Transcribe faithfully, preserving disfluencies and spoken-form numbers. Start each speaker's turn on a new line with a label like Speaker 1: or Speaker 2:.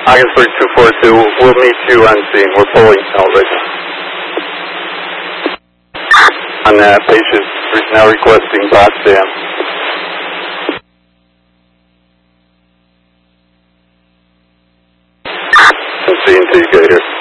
Speaker 1: Ogdensburg two four two, we'll meet you on scene. We're pulling out right now. On that, patient is now requesting Potsdam. And see until you get here.